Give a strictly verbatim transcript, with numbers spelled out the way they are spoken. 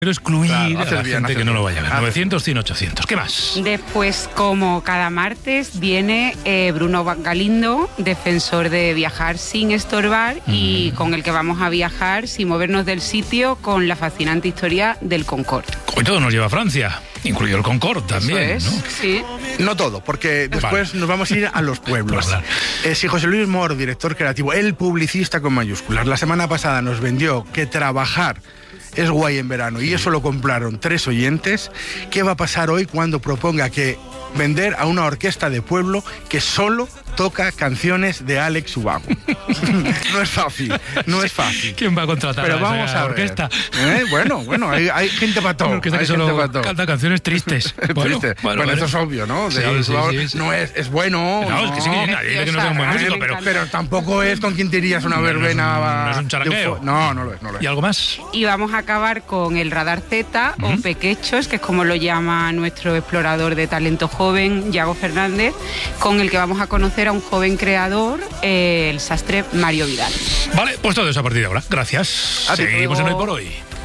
Pero excluir Claro, a haces la bien, gente haces que no lo bien. vaya a ver. Haces- novecientos, cien, ochocientos. ¿Qué más? Después, como cada martes, viene eh, Bruno Galindo, defensor de viajar sin estorbar y con el que vamos a viajar sin movernos del sitio con la fascinante historia del Concorde. Hoy todo nos lleva a Francia, incluido el Concorde también, Eso es, ¿no? sí. No todo, porque después Vale. nos vamos a ir a los pueblos. Claro. Eh, si José Luis Moro, director creativo, el publicista con mayúsculas, la semana pasada nos vendió que trabajar es guay en verano y eso lo compraron tres oyentes, ¿qué va a pasar hoy cuando proponga que vender a una orquesta de pueblo que solo toca canciones de Alex Ubago? No es fácil, no es fácil. ¿Quién va a contratar Pero a esa vamos a ver. orquesta? ¿Eh? Bueno, bueno, hay, hay gente para todo. Una orquesta hay que gente solo para todo. canta canciones tristes. Bueno, Triste. bueno, Bueno, bueno. esto es obvio, ¿no? De Sí, Alex sí, Ubago sí, sí. no es, es bueno. No, es que sí, que nadie dice que no sea un buen Ay, músico, me pero... encanta. Pero tampoco es con quien te irías a una No, no es un- verbena. no es un de charangueo. fo- No, no lo es, no lo es. ¿Y algo más? Y vamos a acabar con el Radar Z o Pequechos, que es como lo llama nuestro explorador de talento joven, Yago Fernández, con el que vamos a conocer a un joven creador, eh, el sastre Mario Vidal. Vale, pues todo eso a partir de ahora. Gracias. A ti. Seguimos en Hoy por Hoy.